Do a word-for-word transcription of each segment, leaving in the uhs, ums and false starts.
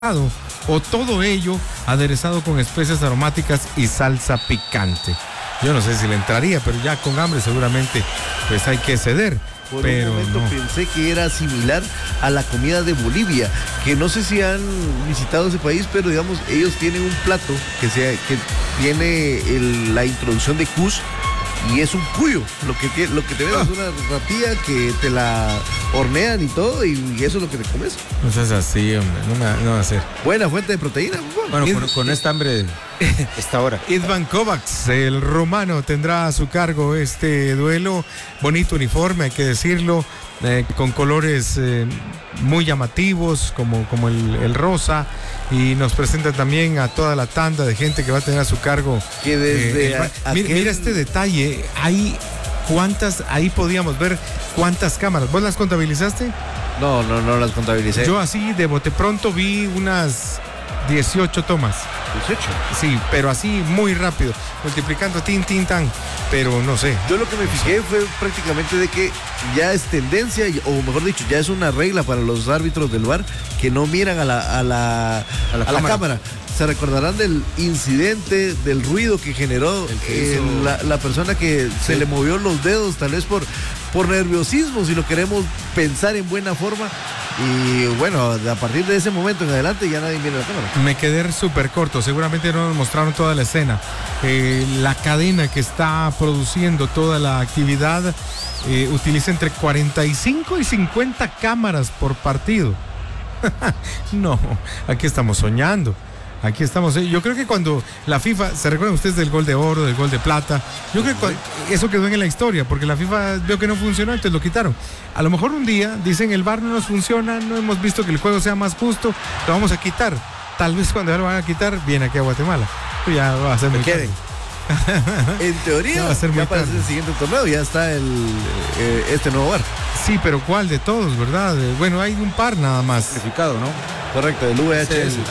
o todo ello aderezado con especias aromáticas y salsa picante. Yo no sé si le entraría, pero ya con hambre seguramente pues hay que ceder. Por pero un momento no. pensé que era similar a la comida de Bolivia, que no sé si han visitado ese país, pero digamos, ellos tienen un plato que, sea, que tiene el, la introducción de cus, y es un cuyo. Lo que, tiene, lo que te ven ah. es una ratilla que te la hornean y todo, y eso es lo que te comes. No seas así, hombre, no me no va a ser. Buena fuente de proteína. Bueno, con, con esta hambre, esta hora. Idvan Kovacs, el rumano, tendrá a su cargo este duelo. Bonito uniforme, hay que decirlo, eh, con colores eh, muy llamativos, como, como el, el rosa. Y nos presenta también a toda la tanda de gente que va a tener a su cargo. Que desde eh, el, a, mira, aquel... mira este detalle, hay cuántas, ahí podíamos ver cuántas cámaras. ¿Vos las contabilizaste? No, no, no las contabilicé. Yo así de bote pronto vi unas dieciocho tomas. dieciocho. Sí, pero así muy rápido, multiplicando tin, tin, tan, pero no sé. Yo lo que me fijé fue prácticamente de que ya es tendencia, o mejor dicho, ya es una regla para los árbitros del V A R que no miran a la, a la, a la, a la cámara. cámara. Se recordarán del incidente, del ruido que generó que eh, hizo... la, la persona que sí. se le movió los dedos, tal vez por, por nerviosismo, si lo queremos pensar en buena forma. Y bueno, a partir de ese momento en adelante ya nadie mira la cámara. Me quedé súper corto, seguramente no nos mostraron toda la escena. Eh, la cadena que está produciendo toda la actividad eh, utiliza entre cuarenta y cinco y cincuenta cámaras por partido. No, aquí estamos soñando. Aquí estamos. Yo creo que cuando la FIFA, ¿se recuerdan ustedes del gol de oro, del gol de plata? Yo creo que cuando, eso quedó en la historia, porque la FIFA vio que no funcionó, entonces lo quitaron. A lo mejor un día dicen el V A R no nos funciona, no hemos visto que el juego sea más justo, lo vamos a quitar. Tal vez cuando ya lo van a quitar, viene aquí a Guatemala. Pero ya va a ser muy tarde. En teoría, va a ser muy ya para tarde. el siguiente torneo ya está el eh, este nuevo V A R. Sí, pero ¿cuál de todos, verdad? Bueno, hay un par nada más. Certificado, ¿no? Correcto, el V H S.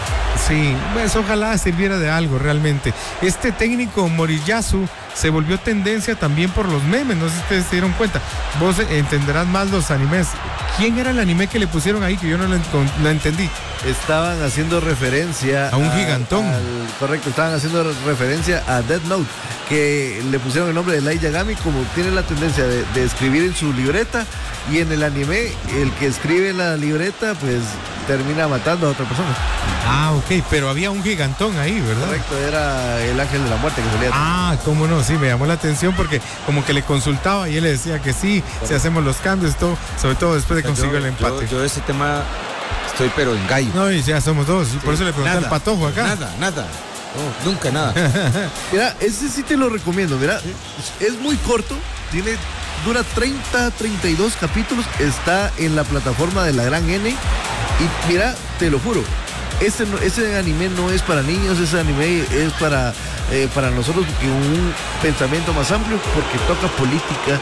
Sí, pues ojalá sirviera de algo realmente. Este técnico Moriyasu se volvió tendencia también por los memes, no sé si ustedes se dieron cuenta. Vos entenderás más los animes. ¿Quién era el anime que le pusieron ahí que yo no lo, lo entendí? Estaban haciendo referencia a un a, gigantón. Al, correcto, estaban haciendo referencia a Death Note, que le pusieron el nombre de Light Yagami, como tiene la tendencia de, de escribir en su libreta, y en el anime el que escribe en la libreta pues termina matando a otra persona. Ah, ok, pero había un gigantón ahí, ¿verdad? Correcto, era el ángel de la muerte que salía. Ah, cómo no, sí, me llamó la atención porque como que le consultaba y él le decía que sí, si hacemos los cambios, todo, sobre todo después de que consiguió el empate. Yo, yo ese tema estoy pero en gallo. No, y ya somos dos, sí, por eso le pregunté nada, al Patojo acá. Nada, nada, oh, nunca nada. Mira, ese sí te lo recomiendo, mira, es muy corto, tiene... dura treinta, treinta y dos capítulos, está en la plataforma de la Gran N. Y mira, te lo juro, ese, ese anime no es para niños, ese anime es para, eh, para nosotros, porque un pensamiento más amplio, porque toca política,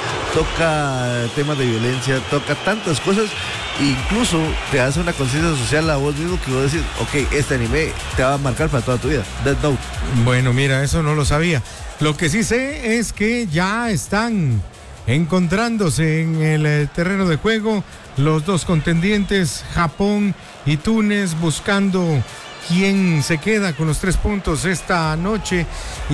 toca temas de violencia, toca tantas cosas, e incluso te hace una conciencia social a vos mismo que vos decís, ok, este anime te va a marcar para toda tu vida. Death Note. Bueno, mira, eso no lo sabía. Lo que sí sé es que ya están encontrándose en el terreno de juego los dos contendientes, Japón y Túnez, buscando quién se queda con los tres puntos esta noche,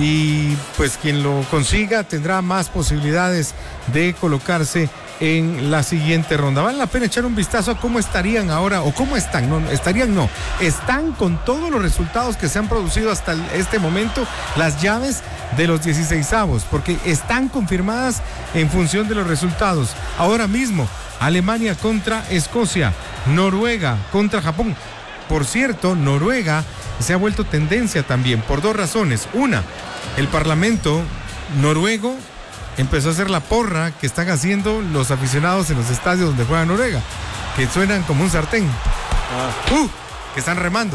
y pues quien lo consiga tendrá más posibilidades de colocarse en la siguiente ronda. Vale la pena echar un vistazo a cómo estarían ahora, o cómo están, no, estarían no, están con todos los resultados que se han producido hasta este momento, las llaves de los dieciseisavos, porque están confirmadas en función de los resultados. Ahora mismo, Alemania contra Escocia, Noruega contra Japón. Por cierto, Noruega se ha vuelto tendencia también por dos razones. Una, el Parlamento noruego empezó a hacer la porra que están haciendo los aficionados en los estadios donde juega Noruega, que suenan como un sartén. Ah. Uh, que están remando.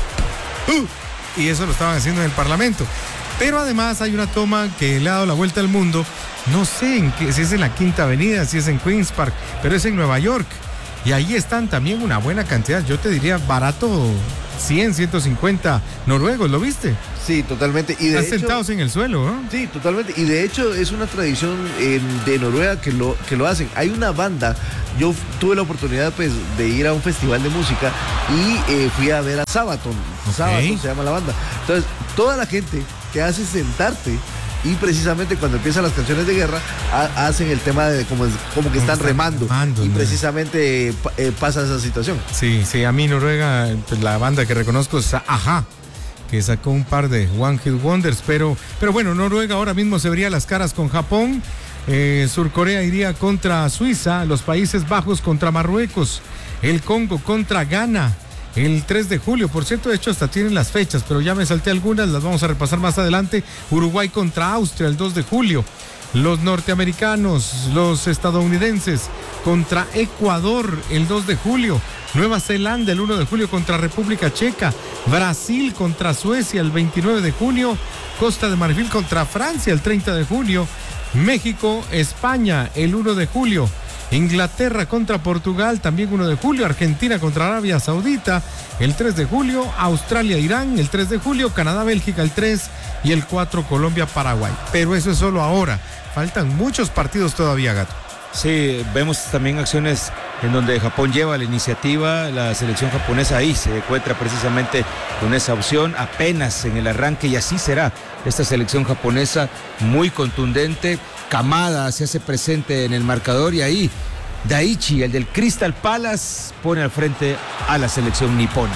Sí. Uh, y eso lo estaban haciendo en el Parlamento. Pero además hay una toma que le ha dado la vuelta al mundo. No sé en qué, si es en la Quinta Avenida, si es en Queens Park, pero es en Nueva York. Y ahí están también una buena cantidad, yo te diría barato, cien, ciento cincuenta noruegos, ¿lo viste? Sí, totalmente. Y de Están hecho, sentados en el suelo, ¿no? Sí, totalmente. Y de hecho es una tradición en, de Noruega que lo, que lo hacen. Hay una banda yo tuve la oportunidad pues de ir a un festival de música y eh, fui a ver a Sabaton. Okay. Sabaton se llama la banda. Entonces, toda la gente te hace sentarte y precisamente cuando empiezan las canciones de guerra ha, hacen el tema de como, como que están, están remando, remando y ¿no? precisamente eh, pasa esa situación. Sí, sí, a mí Noruega, pues, la banda que reconozco es Ajá, que sacó un par de One Hit Wonders, pero, pero bueno, Noruega ahora mismo se vería las caras con Japón, eh, Surcorea iría contra Suiza, los Países Bajos contra Marruecos, el Congo contra Ghana, el tres de julio, por cierto, de hecho hasta tienen las fechas, pero ya me salté algunas, las vamos a repasar más adelante. Uruguay contra Austria el dos de julio, los norteamericanos, los estadounidenses contra Ecuador el dos de julio, Nueva Zelanda el uno de julio contra República Checa, Brasil contra Suecia el veintinueve de junio, Costa de Marfil contra Francia el treinta de junio, México, España el uno de julio, Inglaterra contra Portugal, también uno de julio, Argentina contra Arabia Saudita, el tres de julio, Australia, Irán, el tres de julio, Canadá, Bélgica, el tres y el cuatro, Colombia, Paraguay. Pero eso es solo ahora, faltan muchos partidos todavía, Gato. Sí, vemos también acciones en donde Japón lleva la iniciativa, la selección japonesa ahí se encuentra precisamente con esa opción, apenas en el arranque, y así será esta selección japonesa muy contundente. Kamada se hace presente en el marcador y ahí Daichi, el del Crystal Palace, pone al frente a la selección nipona.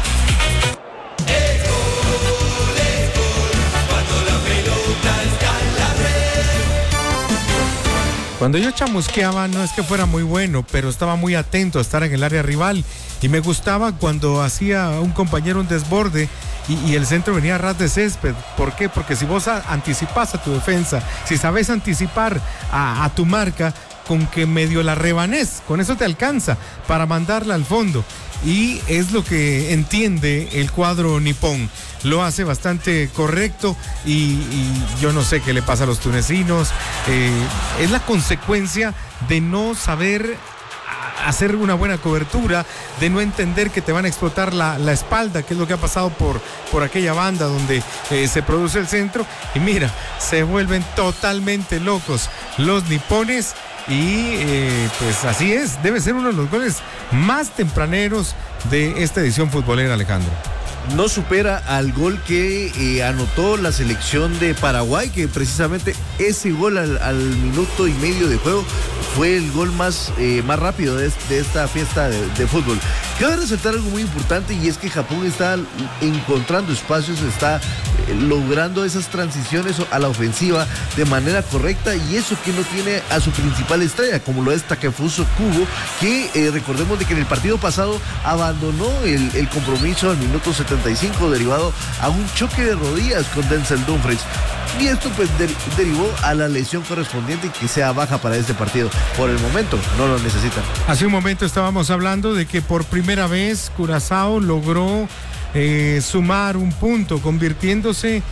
Cuando yo chamusqueaba no es que fuera muy bueno, pero estaba muy atento a estar en el área rival y me gustaba cuando hacía un compañero un desborde y, y el centro venía a ras de césped. ¿Por qué? Porque si vos a, anticipás a tu defensa, si sabes anticipar a, a tu marca, con que medio la rebanés, con eso te alcanza para mandarla al fondo. Y es lo que entiende el cuadro nipón. Lo hace bastante correcto y, y yo no sé qué le pasa a los tunecinos. Eh, es la consecuencia de no saber hacer una buena cobertura, de no entender que te van a explotar la, la espalda, que es lo que ha pasado por, por aquella banda donde eh, se produce el centro. Y mira, se vuelven totalmente locos los nipones. Y eh, pues así es, debe ser uno de los goles más tempraneros de esta edición futbolera, Alejandro. No supera al gol que eh, anotó la selección de Paraguay, que precisamente ese gol al, al minuto y medio de juego fue el gol más, eh, más rápido de, de esta fiesta de, de fútbol. Cabe resaltar algo muy importante, y es que Japón está encontrando espacios, está eh, logrando esas transiciones a la ofensiva de manera correcta, y eso que no tiene a su principal estrella, como lo es Takefusa Kubo, que eh, recordemos de que en el partido pasado abandonó el, el compromiso al minuto setenta y cinco derivado a un choque de rodillas con Denzel Dumfries. Y esto pues der, derivó a la lesión correspondiente y que sea baja para este partido. Por el momento no lo necesitan. Hace un momento estábamos hablando de que por primera vez Curazao logró eh, sumar un punto, convirtiéndose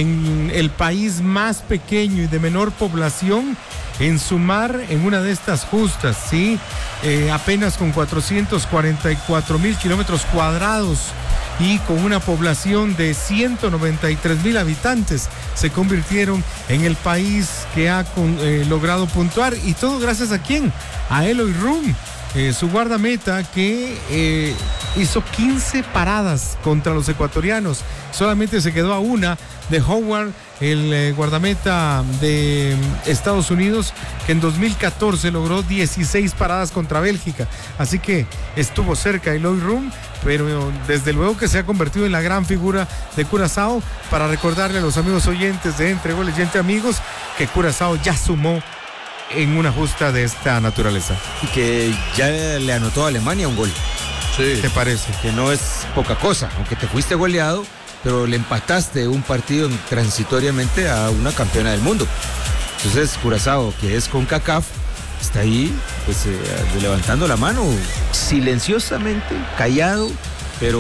en el país más pequeño y de menor población en sumar en una de estas justas, ¿sí? Eh, apenas con cuatrocientos cuarenta y cuatro mil kilómetros cuadrados y con una población de ciento noventa y tres mil habitantes, se convirtieron en el país que ha con, eh, logrado puntuar. ¿Y todo gracias a quién? A Eloy Room, eh, su guardameta, que eh, hizo quince paradas contra los ecuatorianos. Solamente se quedó a una de Howard, el eh, guardameta de Estados Unidos, que en dos mil catorce logró dieciséis paradas contra Bélgica. Así que estuvo cerca Eloy Room, pero desde luego que se ha convertido en la gran figura de Curazao, para recordarle a los amigos oyentes de Entre Goles y Entre Amigos que Curazao ya sumó en una justa de esta naturaleza. Y que ya le anotó a Alemania un gol. Sí. ¿Te parece? Que no es poca cosa, aunque te fuiste goleado, pero le empataste un partido transitoriamente a una campeona del mundo. Entonces Curazao, que es CONCACAF, está ahí pues eh, levantando la mano silenciosamente, callado, pero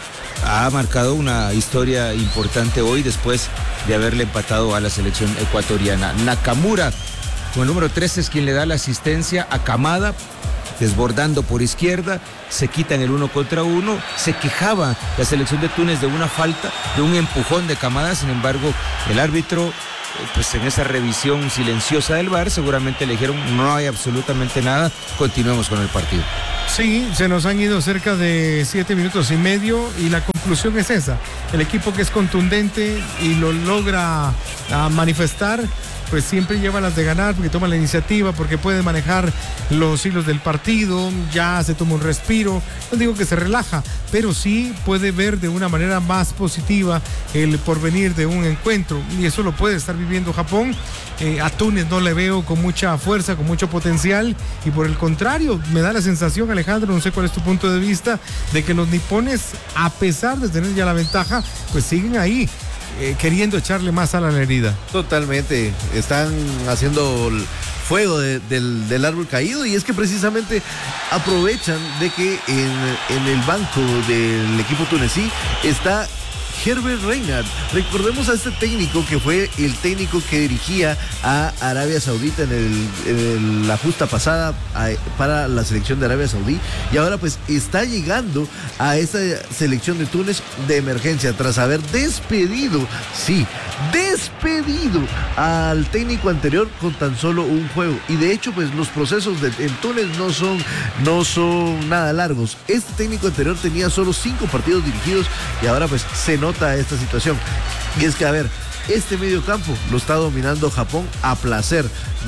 ha marcado una historia importante hoy después de haberle empatado a la selección ecuatoriana. Nakamura, con el número trece, es quien le da la asistencia a Kamada, desbordando por izquierda, se quitan el uno contra uno. Se quejaba la selección de Túnez de una falta, de un empujón de Kamada. Sin embargo, el árbitro pues en esa revisión silenciosa del V A R seguramente le dijeron no hay absolutamente nada, continuemos con el partido. Sí, se nos han ido cerca de siete minutos y medio y la conclusión es esa. El equipo que es contundente y lo logra a manifestar, pues siempre lleva las de ganar porque toma la iniciativa, porque puede manejar los hilos del partido, ya se toma un respiro, no digo que se relaja, pero sí puede ver de una manera más positiva el porvenir de un encuentro y eso lo puede estar viviendo Japón. Eh, a Túnez no le veo con mucha fuerza, con mucho potencial y por el contrario, me da la sensación, Alejandro, no sé cuál es tu punto de vista, de que los nipones, a pesar de tener ya la ventaja, pues siguen ahí. Eh, queriendo echarle más sal a la herida. Totalmente, están haciendo el fuego de, del, del árbol caído y es que precisamente aprovechan de que en, en el banco del equipo tunecí está Herbert Reinhardt. Recordemos a este técnico que fue el técnico que dirigía a Arabia Saudita en, el, en el, la justa pasada a, para la selección de Arabia Saudí y ahora pues está llegando a esta selección de Túnez de emergencia tras haber despedido, sí, despedido al técnico anterior con tan solo un juego y de hecho pues los procesos de, en Túnez no son, no son nada largos. Este técnico anterior tenía solo cinco partidos dirigidos y ahora pues se nota esta situación y es que a ver, este medio campo lo está dominando Japón a placer.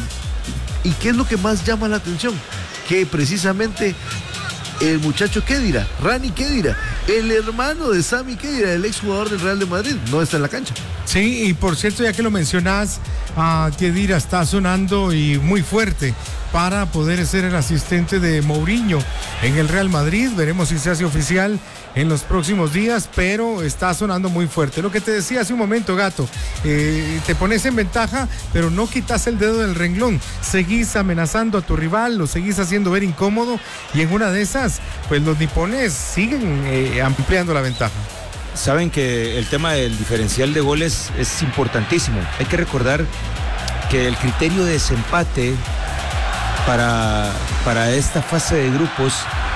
¿Y qué es lo que más llama la atención? Que precisamente el muchacho Khedira, Rani Khedira, el hermano de Sami Khedira, el exjugador del Real de Madrid, no está en la cancha. Sí, y por cierto, ya que lo mencionas, uh, Khedira está sonando y muy fuerte para poder ser el asistente de Mourinho en el Real Madrid. Veremos si se hace oficial en los próximos días, pero está sonando muy fuerte. Lo que te decía hace un momento, Gato, eh, te pones en ventaja, pero no quitas el dedo del renglón. Seguís amenazando a tu rival, lo seguís haciendo ver incómodo y en una de esas, pues los nipones siguen eh, ampliando la ventaja. Saben que el tema del diferencial de goles es importantísimo. Hay que recordar que el criterio de desempate para, para esta fase de grupos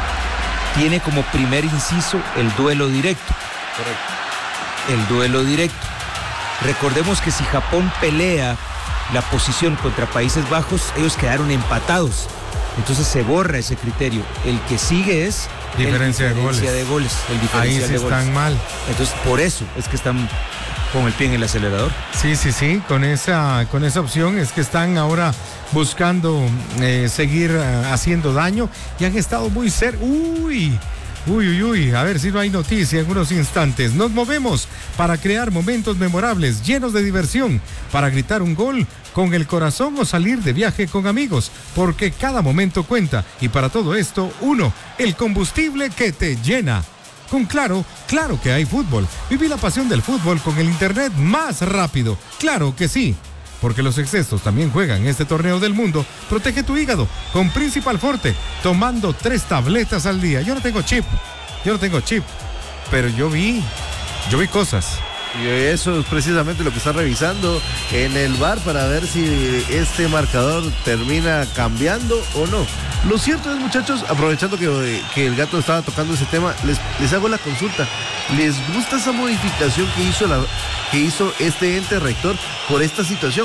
tiene como primer inciso el duelo directo. Correcto. El duelo directo. Recordemos que si Japón pelea la posición contra Países Bajos, ellos quedaron empatados. Entonces se borra ese criterio. El que sigue es diferencia, el diferencia de, goles. de goles. El diferencial Ahí sí de goles. Están mal. Entonces por eso es que están con el pie en el acelerador. Sí, sí, sí, con esa, con esa opción es que están ahora buscando eh, seguir uh, haciendo daño y han estado muy cerca. Uy, uy, uy, uy, a ver si no hay noticia en unos instantes. Nos movemos para crear momentos memorables, llenos de diversión, para gritar un gol con el corazón o salir de viaje con amigos, porque cada momento cuenta y para todo esto, uno, el combustible que te llena. Con Claro, claro que hay fútbol. Viví la pasión del fútbol con el internet más rápido. Claro que sí. Porque los excesos también juegan este torneo del mundo. Protege tu hígado con Principal Forte, tomando tres tabletas al día. Yo no tengo chip, yo no tengo chip, pero yo vi, yo vi cosas. Y eso es precisamente lo que está revisando en el V A R para ver si este marcador termina cambiando o no. Lo cierto es, muchachos, aprovechando que, que el Gato estaba tocando ese tema, les, les hago la consulta. ¿Les gusta esa modificación que hizo, la, que hizo este ente rector por esta situación?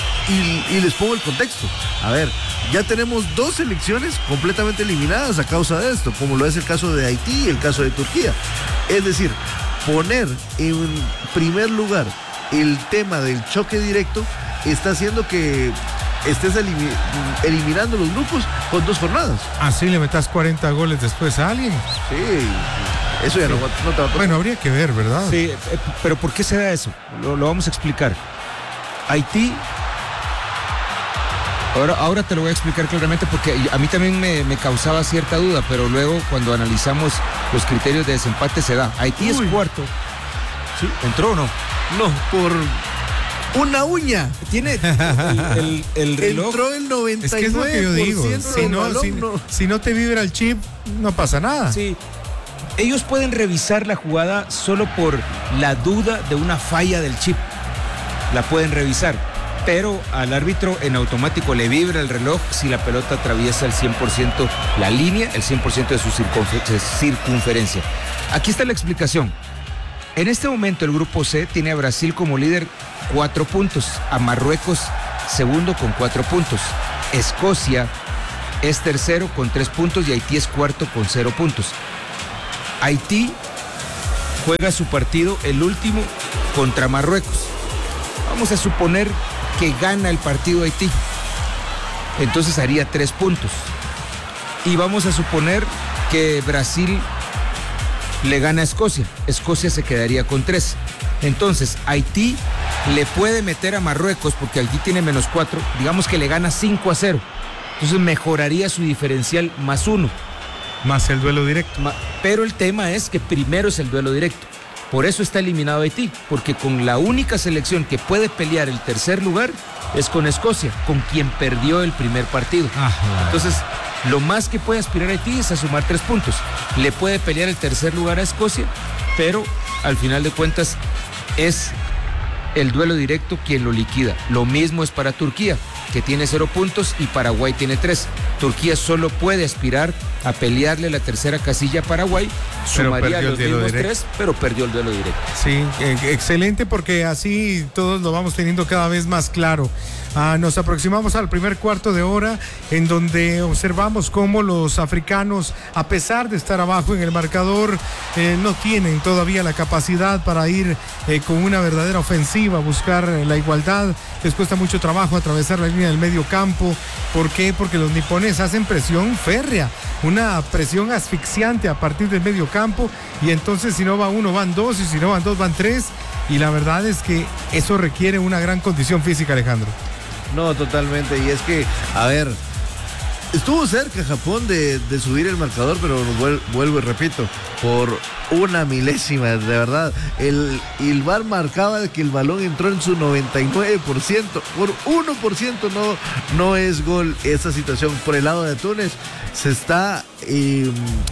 Y, y les pongo el contexto. A ver, ya tenemos dos selecciones completamente eliminadas a causa de esto, como lo es el caso de Haití y el caso de Turquía. Es decir, poner en primer lugar el tema del choque directo está haciendo que estés elimi- eliminando los grupos con dos jornadas. Así le metas cuarenta goles después a alguien. Sí, eso ya sí. no, no te va a tocar. Bueno, habría que ver, ¿verdad? Sí, pero ¿por qué se da eso? Lo, lo vamos a explicar. Haití, ahora, ahora te lo voy a explicar claramente porque a mí también me, me causaba cierta duda, pero luego cuando analizamos los criterios de desempate se da. Haití Uy. es cuarto. ¿Sí? ¿Entró o no? No, por una uña. Tiene el, el, el reloj. Entró el noventa y nueve por ciento. Es que es lo que yo digo. Si no, balón, si, no. si no te vibra el chip, no pasa nada. Sí. Ellos pueden revisar la jugada solo por la duda de una falla del chip. La pueden revisar. Pero al árbitro en automático le vibra el reloj si la pelota atraviesa el cien por ciento la línea, el cien por ciento de su circunferencia. Aquí está la explicación. En este momento el grupo C tiene a Brasil como líder cuatro puntos. A Marruecos, segundo con cuatro puntos. Escocia es tercero con tres puntos y Haití es cuarto con cero puntos. Haití juega su partido, el último, contra Marruecos. Vamos a suponer que gana el partido Haití. Entonces haría tres puntos. Y vamos a suponer que Brasil le gana a Escocia. Escocia se quedaría con tres. Entonces Haití le puede meter a Marruecos porque Haití tiene menos cuatro. Digamos que le gana cinco a cero. Entonces mejoraría su diferencial más uno. Más el duelo directo. Pero el tema es que primero es el duelo directo. Por eso está eliminado Haití, porque con la única selección que puede pelear el tercer lugar es con Escocia, con quien perdió el primer partido. Ah, Entonces, lo más que puede aspirar Haití es a sumar tres puntos. Le puede pelear el tercer lugar a Escocia, pero al final de cuentas es el duelo directo quien lo liquida. Lo mismo es para Turquía, que tiene cero puntos y Paraguay tiene tres. Turquía solo puede aspirar a pelearle la tercera casilla a Paraguay, pero sumaría los mismos directo. tres, pero perdió el duelo directo. Sí, eh, excelente, porque así todos lo vamos teniendo cada vez más claro. Ah, nos aproximamos al primer cuarto de hora, en donde observamos cómo los africanos, a pesar de estar abajo en el marcador, eh, no tienen todavía la capacidad para ir eh, con una verdadera ofensiva, buscar eh, la igualdad. Les cuesta mucho trabajo atravesar la línea del medio campo. ¿Por qué? Porque los nipones hacen presión férrea, una presión asfixiante a partir del medio campo, y entonces si no va uno van dos, y si no van dos van tres, y la verdad es que eso requiere una gran condición física, Alejandro. No, totalmente. Y es que, a ver, estuvo cerca Japón de, de subir el marcador, pero vuel, vuelvo y repito, por una milésima, de verdad. El, el V A R marcaba que el balón entró en su noventa y nueve por ciento. Por uno por ciento no, no es gol esa situación. Por el lado de Túnez se está eh,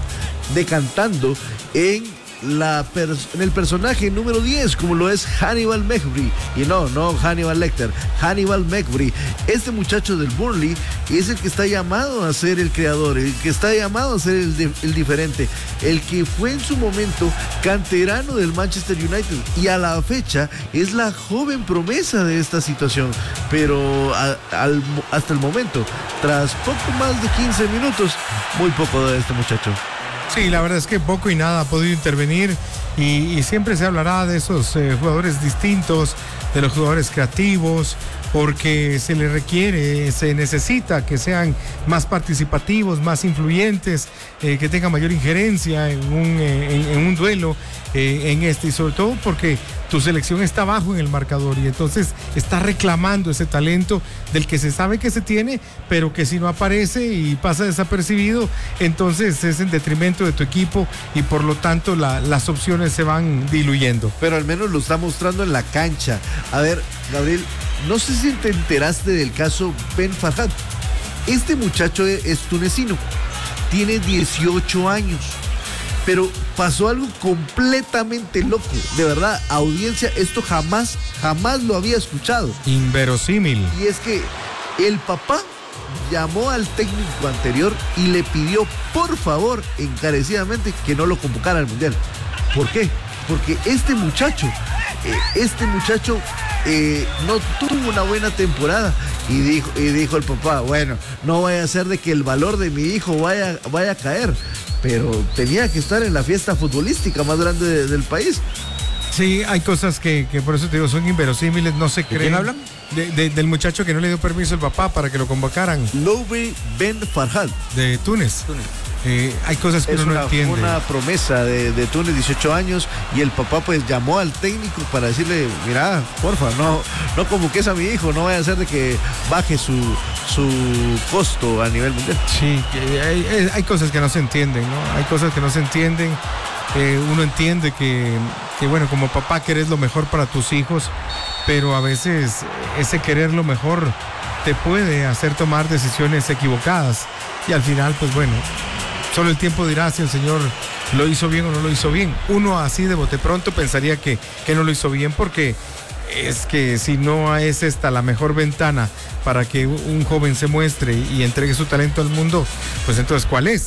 decantando en La pers- en el personaje número diez, como lo es Hannibal Mejbri, y no, no Hannibal Lecter, Hannibal Mejbri. Este muchacho del Burnley es el que está llamado a ser el creador, el que está llamado a ser el, de- el diferente, el que fue en su momento canterano del Manchester United, y a la fecha es la joven promesa de esta situación. Pero a- al- hasta el momento, tras poco más de quince minutos, muy poco de este muchacho. Sí, la verdad es que poco y nada ha podido intervenir, y, y siempre se hablará de esos eh, jugadores distintos, de los jugadores creativos, porque se les requiere, se necesita que sean más participativos, más influyentes, eh, que tengan mayor injerencia en un, eh, en, en un duelo, eh, en este, y sobre todo porque tu selección está abajo en el marcador, y entonces está reclamando ese talento del que se sabe que se tiene, pero que si no aparece y pasa desapercibido, entonces es en detrimento de tu equipo, y por lo tanto la, las opciones se van diluyendo. Pero al menos lo está mostrando en la cancha. A ver, Gabriel, no sé si te enteraste del caso Ben Farhat. Este muchacho es tunecino, tiene dieciocho años, pero pasó algo completamente loco. De verdad, audiencia, esto jamás, jamás lo había escuchado. Inverosímil. Y es que el papá llamó al técnico anterior y le pidió, por favor, encarecidamente, que no lo convocara al Mundial. ¿Por qué? Porque este muchacho, eh, este muchacho eh, no tuvo una buena temporada, y dijo, y dijo el papá, bueno, no vaya a ser de que el valor de mi hijo vaya, vaya a caer, pero tenía que estar en la fiesta futbolística más grande de, del país. Sí, hay cosas que, que por eso te digo, son inverosímiles, no se creen. ¿De quién hablan? De, de, del muchacho que no le dio permiso el papá para que lo convocaran, Loubi Ben Farhat. de Túnez. Túnez. Eh, hay cosas que Es uno una, no entiende. una promesa de, de Túnez, dieciocho años, y el papá pues llamó al técnico para decirle, mira, porfa, no, no convoques a mi hijo, no vaya a ser de que baje su, su costo a nivel mundial. Sí, que hay, hay cosas que no se entienden, ¿no? Hay cosas que no se entienden. Eh, uno entiende que, que, bueno, como papá querés lo mejor para tus hijos, pero a veces ese querer lo mejor te puede hacer tomar decisiones equivocadas, y al final, pues bueno, solo el tiempo dirá si el señor lo hizo bien o no lo hizo bien. Uno así de bote pronto pensaría que, que no lo hizo bien, porque es que si no es esta la mejor ventana para que un joven se muestre y entregue su talento al mundo, pues entonces ¿cuál es?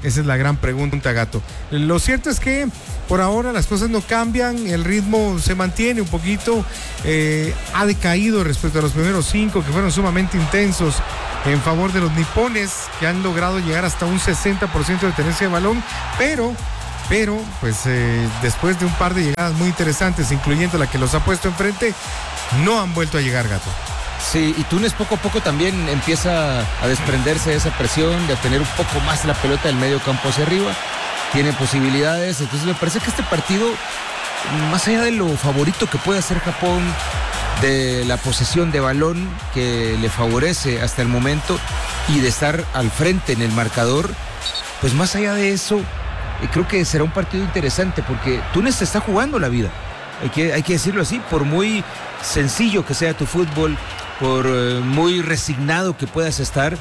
Esa es la gran pregunta, Gato. Lo cierto es que por ahora las cosas no cambian, el ritmo se mantiene un poquito, eh, ha decaído respecto a los primeros cinco que fueron sumamente intensos en favor de los nipones, que han logrado llegar hasta un sesenta por ciento de tenencia de balón, pero, pero, pues eh, después de un par de llegadas muy interesantes, incluyendo la que los ha puesto enfrente, no han vuelto a llegar, Gato. Sí, y Túnez poco a poco también empieza a desprenderse de esa presión, de a tener un poco más la pelota del medio campo hacia arriba, tiene posibilidades, entonces me parece que este partido, más allá de lo favorito que puede hacer Japón, de la posesión de balón que le favorece hasta el momento y de estar al frente en el marcador, pues más allá de eso, creo que será un partido interesante porque Túnez te está jugando la vida, hay que, hay que decirlo así, por muy sencillo que sea tu fútbol, por eh, muy resignado que puedas estar,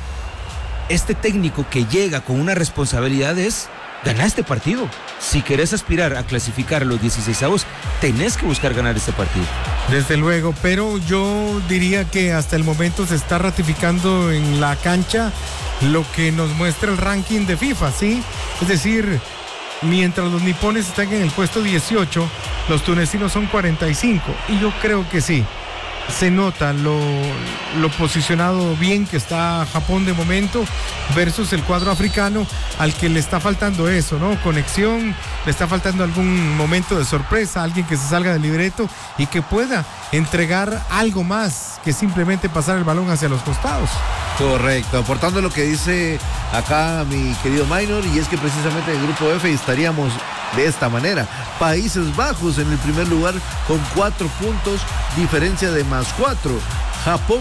este técnico que llega con una responsabilidad es ganar este partido. Si querés aspirar a clasificar a los dieciseisavos, tenés que buscar ganar este partido. Desde luego, pero yo diría que hasta el momento se está ratificando en la cancha lo que nos muestra el ranking de FIFA, ¿sí? Es decir, mientras los nipones están en el puesto dieciocho, los tunecinos son cuarenta y cinco, y yo creo que sí. Se nota lo, lo posicionado bien que está Japón de momento versus el cuadro africano, al que le está faltando eso, ¿no? Conexión, le está faltando algún momento de sorpresa, alguien que se salga del libreto y que pueda entregar algo más que simplemente pasar el balón hacia los costados. Correcto, aportando lo que dice acá mi querido Minor, y es que precisamente en el grupo F estaríamos de esta manera: Países Bajos en el primer lugar con cuatro puntos, diferencia de más cuatro. Japón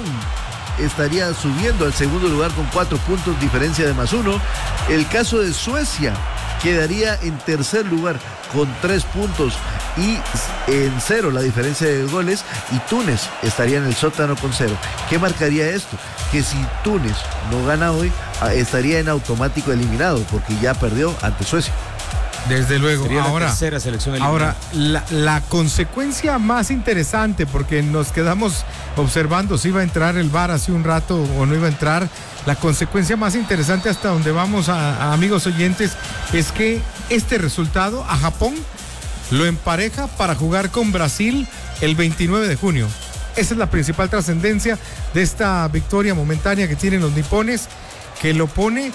estaría subiendo al segundo lugar con cuatro puntos, diferencia de más uno. El caso de Suecia quedaría en tercer lugar con tres puntos y en cero la diferencia de goles, y Túnez estaría en el sótano con cero. ¿Qué marcaría esto? Que si Túnez no gana hoy, estaría en automático eliminado porque ya perdió ante Suecia. Desde luego. Sería ahora, la tercera selección eliminada. ahora la, la consecuencia más interesante, porque nos quedamos observando si iba a entrar el V A R hace un rato o no iba a entrar, la consecuencia más interesante hasta donde vamos, a, a amigos oyentes, es que este resultado a Japón lo empareja para jugar con Brasil el veintinueve de junio. Esa es la principal trascendencia de esta victoria momentánea que tienen los nipones, que lo pone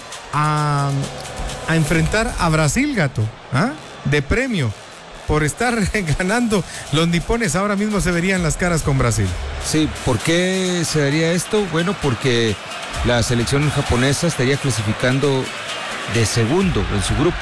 a, a enfrentar a Brasil, Gato, ¿ah? De premio. Por estar ganando los nipones, ahora mismo se verían las caras con Brasil. Sí, ¿por qué se daría esto? Bueno, porque la selección japonesa estaría clasificando de segundo en su grupo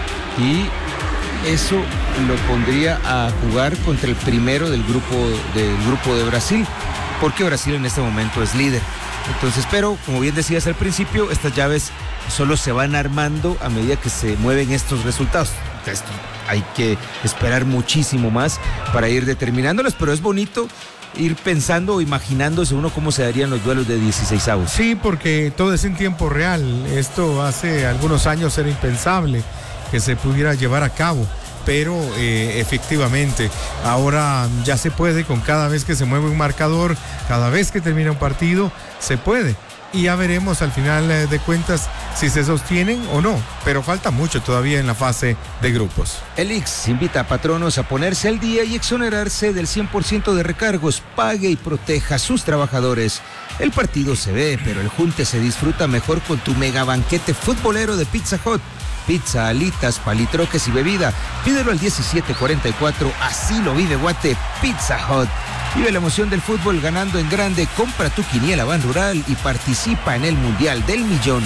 y eso lo pondría a jugar contra el primero del grupo, del grupo de Brasil, porque Brasil en este momento es líder. Entonces, pero como bien decías al principio, estas llaves solo se van armando a medida que se mueven estos resultados. Entonces, hay que esperar muchísimo más para ir determinándolos, pero es bonito ir pensando o imaginándose uno cómo se darían los duelos de dieciseisavos. Sí, porque todo es en tiempo real. Esto hace algunos años era impensable que se pudiera llevar a cabo, pero eh, efectivamente ahora ya se puede, con cada vez que se mueve un marcador, cada vez que termina un partido, se puede. Y ya veremos al final eh, de cuentas si se sostienen o no, pero falta mucho todavía en la fase de grupos. El I X invita a patronos a ponerse al día y exonerarse del cien por ciento de recargos. Pague y proteja a sus trabajadores. El partido se ve, pero el junte se disfruta mejor con tu mega banquete futbolero de Pizza Hut. Pizza, alitas, palitroques y bebida. Pídelo al diecisiete cuarenta y cuatro. Así lo vive Guate. Pizza Hut. Vive la emoción del fútbol ganando en grande. Compra tu quiniela Ban Rural y participa en el Mundial del Millón.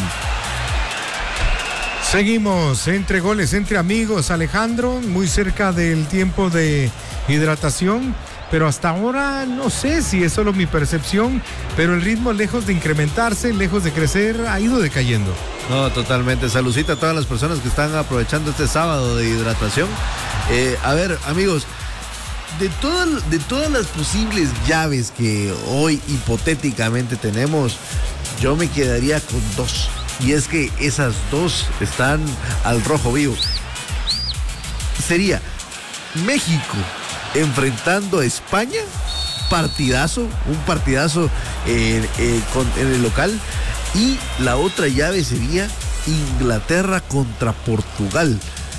Seguimos entre goles, entre amigos, Alejandro, muy cerca del tiempo de hidratación, pero hasta ahora no sé si es solo mi percepción, pero el ritmo, lejos de incrementarse, lejos de crecer, ha ido decayendo. No, totalmente. Saludcita a todas las personas que están aprovechando este sábado de hidratación. Eh, a ver, amigos, de, todo, de todas las posibles llaves que hoy hipotéticamente tenemos, yo me quedaría con dos. Y es que esas dos están al rojo vivo. Sería México enfrentando a España, partidazo, un partidazo eh, eh, con, en el local. Y la otra llave sería Inglaterra contra Portugal,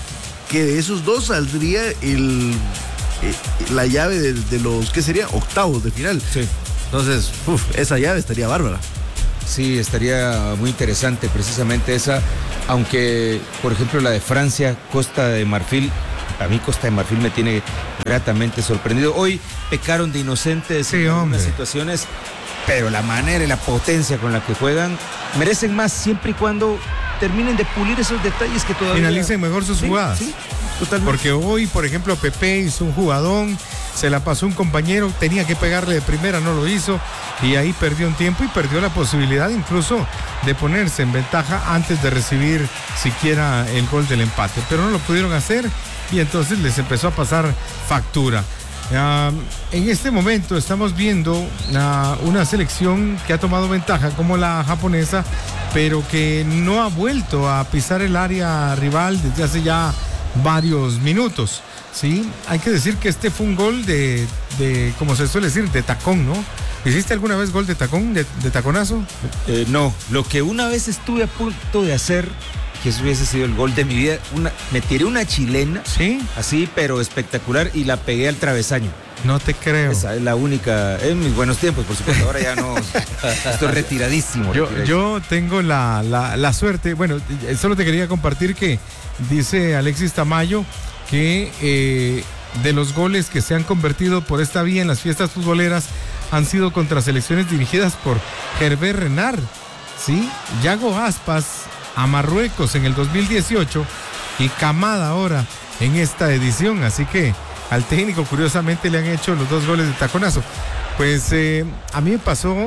que de esos dos saldría el, eh, la llave de, de los, ¿qué sería? Octavos de final. Sí. Entonces, uf, esa llave estaría bárbara. Sí, estaría muy interesante precisamente esa, aunque por ejemplo la de Francia, Costa de Marfil, a mí Costa de Marfil me tiene gratamente sorprendido. Hoy pecaron de inocentes sí, en hombre. algunas situaciones, pero la manera y la potencia con la que juegan merecen más siempre y cuando terminen de pulir esos detalles que todavía... Finalicen mejor sus sí, jugadas. Sí, totalmente. Porque hoy, por ejemplo, Pepe hizo un jugadón, se la pasó un compañero, tenía que pegarle de primera, no lo hizo, y ahí perdió un tiempo y perdió la posibilidad incluso de ponerse en ventaja antes de recibir siquiera el gol del empate. Pero no lo pudieron hacer y entonces les empezó a pasar factura. Uh, en este momento estamos viendo uh, una selección que ha tomado ventaja como la japonesa, pero que no ha vuelto a pisar el área rival desde hace ya varios minutos. Sí, hay que decir que este fue un gol de, de como se suele decir, de tacón, ¿no? ¿Hiciste alguna vez gol de tacón, de, de taconazo? Eh, no, lo que una vez estuve a punto de hacer, que eso hubiese sido el gol de mi vida, una, me tiré una chilena, sí, así, pero espectacular, y la pegué al travesaño. No te creo. Esa es la única, en mis buenos tiempos, por supuesto, ahora ya no, estoy retiradísimo. Yo, retiradísimo. yo tengo la, la, la suerte, bueno, solo te quería compartir que dice Alexis Tamayo que eh, de los goles que se han convertido por esta vía en las fiestas futboleras han sido contra selecciones dirigidas por Hervé Renard, ¿sí? Yago Aspas a Marruecos en el dos mil dieciocho y Camada ahora en esta edición, así que al técnico curiosamente le han hecho los dos goles de taconazo. Pues eh, a mí me pasó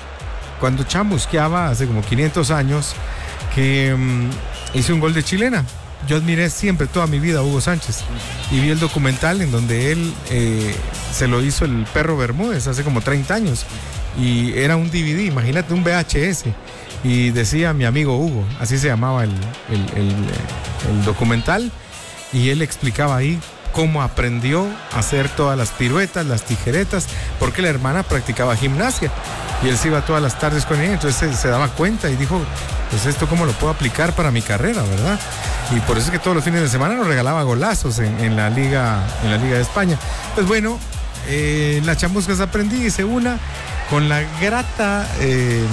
cuando chamusqueaba hace como quinientos años que um, hice un gol de chilena. Yo admiré siempre toda mi vida a Hugo Sánchez y vi el documental en donde él eh, se lo hizo el Perro Bermúdez hace como treinta años y era un D V D, imagínate, un V H S, y decía mi amigo Hugo, así se llamaba el, el, el, el documental, y él explicaba ahí cómo aprendió a hacer todas las piruetas, las tijeretas, porque la hermana practicaba gimnasia y él se iba todas las tardes con ella, entonces se, se daba cuenta y dijo, pues esto cómo lo puedo aplicar para mi carrera, ¿verdad? Y por eso es que todos los fines de semana nos regalaba golazos en, en la Liga, en la Liga de España. Pues bueno, eh, las chamuscas aprendí, hice una con la grata, eh,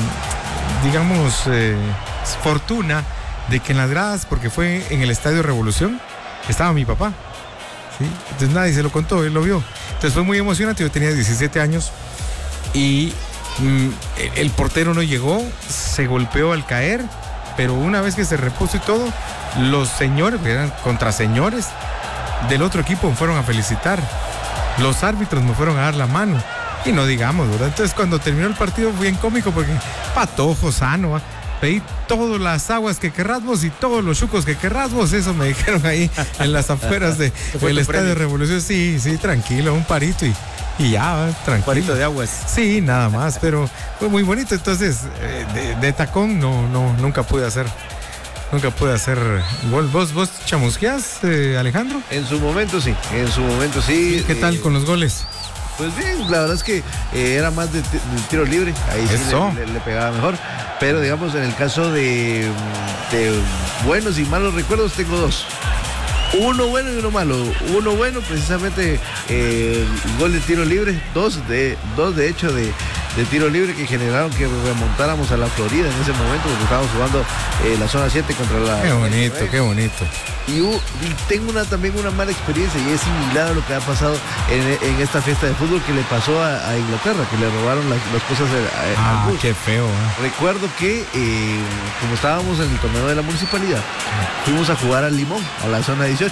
digamos, eh, fortuna de que en las gradas, porque fue en el Estadio Revolución, estaba mi papá. ¿Sí? Entonces nadie se lo contó, él lo vio. Entonces fue muy emocionante, yo tenía diecisiete años y mm, el, el portero no llegó, se golpeó al caer, pero una vez que se repuso y todo, los señores, que eran contraseñores del otro equipo, me fueron a felicitar, los árbitros me fueron a dar la mano y no digamos, ¿verdad? Entonces cuando terminó el partido fue bien cómico porque patojo, sano, ¿eh? Pedí todas las aguas que querrás vos y todos los chucos que querrás vos, eso me dijeron ahí en las afueras de, del Estadio de Revolución. Sí, sí, tranquilo, un parito y, y ya, tranquilo. Un parito de aguas. Sí, nada más, pero fue muy bonito. Entonces, eh, de, de tacón no, no, nunca pude hacer, nunca pude hacer gol. ¿Vos, vos chamusqueás, eh, Alejandro? En su momento sí, en su momento sí. ¿Qué tal eh, con los goles? Pues bien, la verdad es que eh, era más de, de tiro libre, ahí sí le, le, le pegaba mejor, pero digamos en el caso de, de buenos y malos recuerdos tengo dos. Uno bueno y uno malo. Uno bueno, precisamente eh, el gol de tiro libre, dos de, dos de hecho de, de tiro libre que generaron que remontáramos a la Florida en ese momento, porque estábamos jugando eh, la zona siete contra la... Qué bonito, la qué bonito. Y, uh, y tengo una, también una mala experiencia y es similar a lo que ha pasado en, en esta fiesta de fútbol que le pasó a, a Inglaterra, que le robaron las, las cosas a, a, ah, al bus. Qué feo. ¿eh? Recuerdo que eh, como estábamos en el torneo de la municipalidad, fuimos a jugar al Limón, a la zona dieciocho.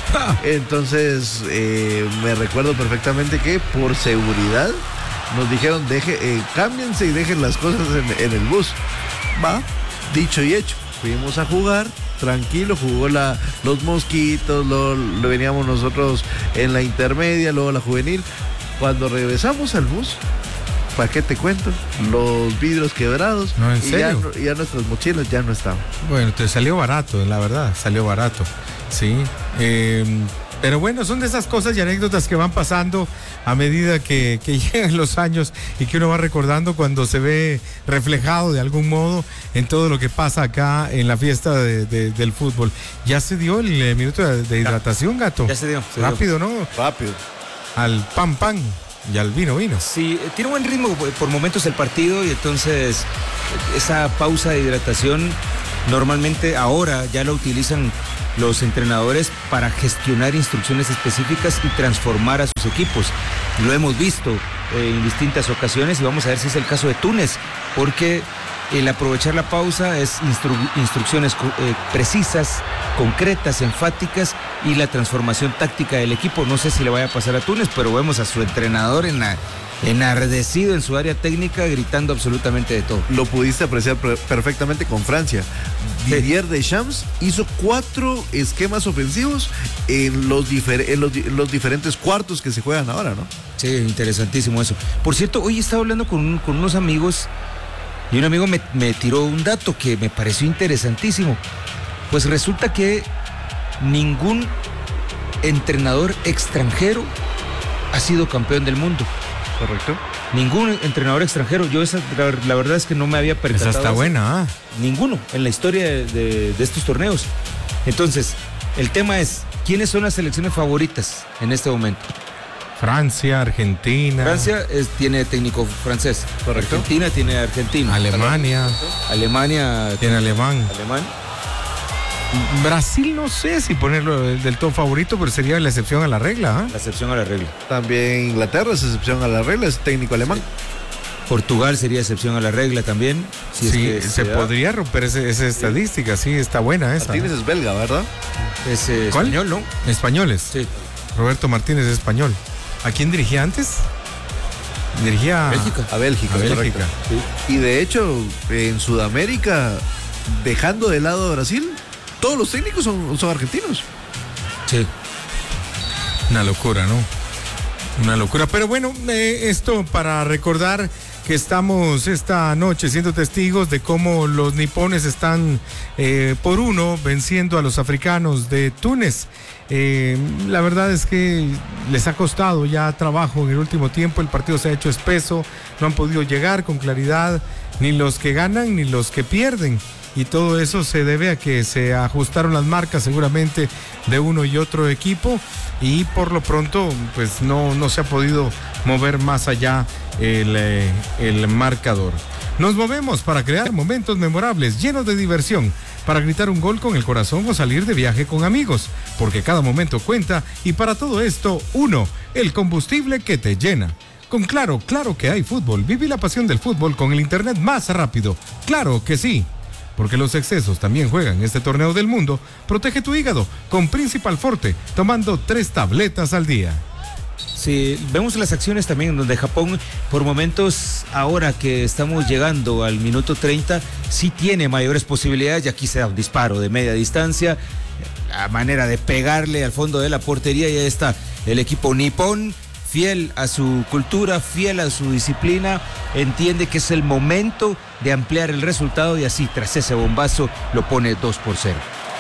Entonces eh, me recuerdo perfectamente que por seguridad nos dijeron, deje, eh, cámbiense y dejen las cosas en, en el bus. Va, dicho y hecho, fuimos a jugar, tranquilo, jugó la, los Mosquitos, lo, lo veníamos nosotros en la intermedia, luego la juvenil. Cuando regresamos al bus, ¿para qué te cuento? Los vidrios quebrados. No, ¿en y serio? ya, ya nuestras mochilas ya no estaban. Bueno, te salió barato, la verdad, salió barato. Sí. Eh, Pero bueno, son de esas cosas y anécdotas que van pasando a medida que, que llegan los años y que uno va recordando cuando se ve reflejado de algún modo en todo lo que pasa acá en la fiesta de, de, del fútbol. Ya se dio el eh, minuto de, de hidratación, Gato. Ya se dio. Se Rápido, dio. ¿no? Rápido. Al pan pan y al vino vino. Sí, tiene buen ritmo por momentos el partido y entonces esa pausa de hidratación normalmente ahora ya la utilizan los entrenadores para gestionar instrucciones específicas y transformar a sus equipos. Lo hemos visto eh, en distintas ocasiones y vamos a ver si es el caso de Túnez, porque el aprovechar la pausa es instru instrucciones eh, precisas, concretas, enfáticas y la transformación táctica del equipo. No sé si le vaya a pasar a Túnez, pero vemos a su entrenador en la, enardecido en su área técnica, gritando absolutamente de todo. Lo pudiste apreciar perfectamente con Francia. Sí. Didier Deschamps hizo cuatro esquemas ofensivos en los, en, los, en los diferentes cuartos que se juegan ahora, ¿no? Sí, interesantísimo eso. Por cierto, hoy estaba hablando con, con unos amigos y un amigo me, me tiró un dato que me pareció interesantísimo. Pues resulta que ningún entrenador extranjero ha sido campeón del mundo. Correcto. Ningún entrenador extranjero. Yo esa, la, la verdad es que no me había percatado. Esa está buena, ¿ah? Ninguno en la historia de, de, de estos torneos. Entonces, el tema es, ¿quiénes son las selecciones favoritas en este momento? Francia, Argentina. Francia es, tiene técnico francés. Correcto. Argentina tiene argentino. Alemania. Alemania tiene alemán. Alemán. Brasil no sé si ponerlo del todo favorito, pero sería la excepción a la regla. ¿eh? La excepción a la regla. También Inglaterra es excepción a la regla, es técnico alemán. Sí. Portugal sería excepción a la regla también. Si sí, es que se, se podría romper ese, esa estadística, sí, está buena esa. Martínez es belga, ¿verdad? Es eh, español, ¿no? Españoles. Sí. Roberto Martínez es español. ¿A quién dirigía antes? Dirigía a Bélgica. A Bélgica, a Bélgica. Sí. Y de hecho, en Sudamérica, dejando de lado a Brasil, todos los técnicos son, son argentinos. Sí. Una locura, ¿no? Una locura. Pero bueno, eh, esto para recordar que estamos esta noche siendo testigos de cómo los nipones están eh, por uno venciendo a los africanos de Túnez. Eh, la verdad es que les ha costado ya trabajo en el último tiempo, el partido se ha hecho espeso, no han podido llegar con claridad ni los que ganan ni los que pierden. Y todo eso se debe a que se ajustaron las marcas seguramente de uno y otro equipo y por lo pronto pues no, no se ha podido mover más allá el, eh, el marcador. Nos movemos para crear momentos memorables, llenos de diversión, para gritar un gol con el corazón o salir de viaje con amigos, porque cada momento cuenta y para todo esto, uno, el combustible que te llena. Con Claro, claro que hay fútbol. Viví la pasión del fútbol con el internet más rápido. Claro que sí. Porque los excesos también juegan este torneo del mundo. Protege tu hígado con Principal Forte, tomando tres tabletas al día. Sí, vemos las acciones también donde Japón, por momentos, ahora que estamos llegando al minuto treinta, sí tiene mayores posibilidades y aquí se da un disparo de media distancia, a manera de pegarle al fondo de la portería y ahí está el equipo nipón. Fiel a su cultura, fiel a su disciplina, entiende que es el momento de ampliar el resultado y así tras ese bombazo lo pone dos por cero.